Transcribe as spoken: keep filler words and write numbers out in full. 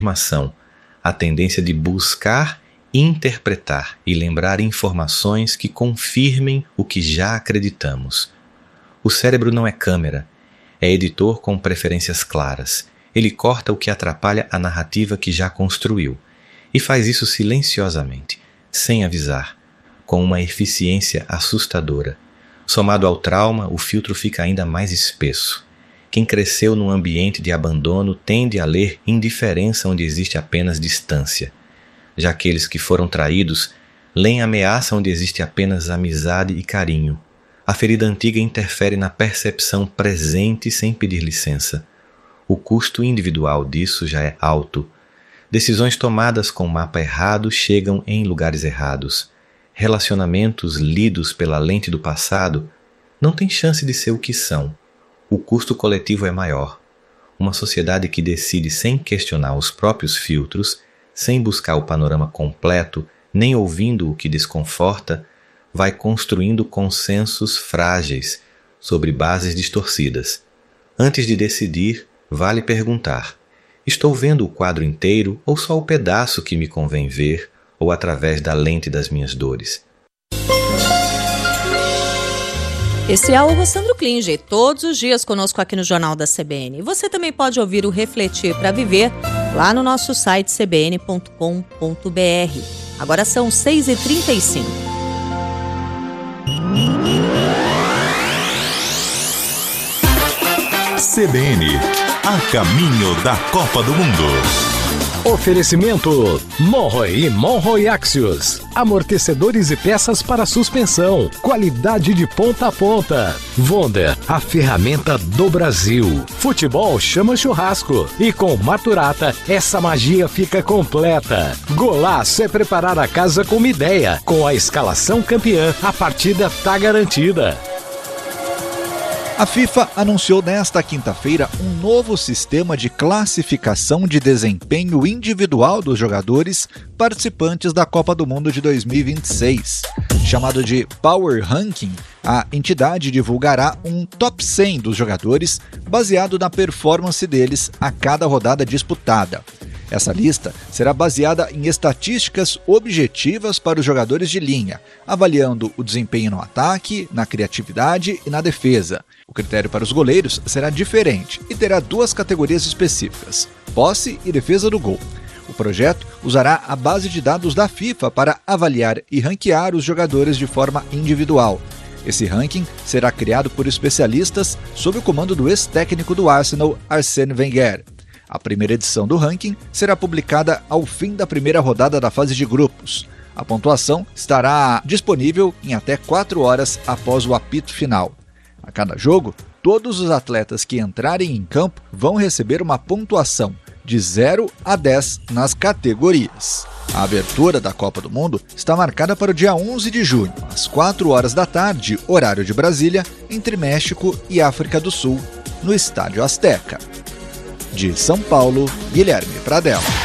informação, a tendência de buscar, interpretar e lembrar informações que confirmem o que já acreditamos. O cérebro não é câmera, é editor com preferências claras. Ele corta o que atrapalha a narrativa que já construiu e faz isso silenciosamente, sem avisar, com uma eficiência assustadora. Somado ao trauma, o filtro fica ainda mais espesso. Quem cresceu num ambiente de abandono tende a ler indiferença onde existe apenas distância. Já aqueles que foram traídos leem ameaça onde existe apenas amizade e carinho. A ferida antiga interfere na percepção presente sem pedir licença. O custo individual disso já é alto. Decisões tomadas com mapa errado chegam em lugares errados. Relacionamentos lidos pela lente do passado não têm chance de ser o que são. O custo coletivo é maior. Uma sociedade que decide sem questionar os próprios filtros, sem buscar o panorama completo, nem ouvindo o que desconforta, vai construindo consensos frágeis sobre bases distorcidas. Antes de decidir, vale perguntar: estou vendo o quadro inteiro ou só o pedaço que me convém ver, ou através da lente das minhas dores? Esse é o Rossandro Klinger, todos os dias conosco aqui no Jornal da C B N. Você também pode ouvir o Refletir para Viver lá no nosso site c b n ponto com ponto b r. Agora são seis e trinta e cinco. C B N, a caminho da Copa do Mundo. Oferecimento Monroe e Monroe Axios. Amortecedores e peças para suspensão. Qualidade de ponta a ponta. Wonder, a ferramenta do Brasil. Futebol chama churrasco. E com Maturata, essa magia fica completa. Golaço é preparar a casa com uma ideia. Com a escalação campeã, a partida tá garantida. A FIFA anunciou nesta quinta-feira um novo sistema de classificação de desempenho individual dos jogadores participantes da Copa do Mundo de dois mil e vinte e seis. Chamado de Power Ranking, a entidade divulgará um top cem dos jogadores baseado na performance deles a cada rodada disputada. Essa lista será baseada em estatísticas objetivas para os jogadores de linha, avaliando o desempenho no ataque, na criatividade e na defesa. O critério para os goleiros será diferente e terá duas categorias específicas: posse e defesa do gol. O projeto usará a base de dados da FIFA para avaliar e ranquear os jogadores de forma individual. Esse ranking será criado por especialistas sob o comando do ex-técnico do Arsenal, Arsène Wenger. A primeira edição do ranking será publicada ao fim da primeira rodada da fase de grupos. A pontuação estará disponível em até quatro horas após o apito final. A cada jogo, todos os atletas que entrarem em campo vão receber uma pontuação de zero a dez nas categorias. A abertura da Copa do Mundo está marcada para o dia onze de junho, às quatro horas da tarde, horário de Brasília, entre México e África do Sul, no Estádio Azteca. De São Paulo, Guilherme Pradella.